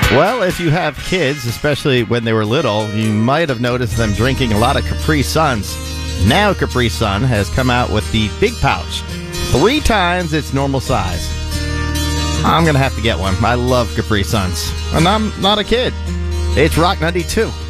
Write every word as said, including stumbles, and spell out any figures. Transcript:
Well, if you have kids, especially when they were little, you might have noticed them drinking a lot of Capri Suns. Now Capri Sun has come out with the big pouch, three times its normal size. I'm going to have to get one. I love Capri Suns. And I'm not a kid. It's Rock ninety-two.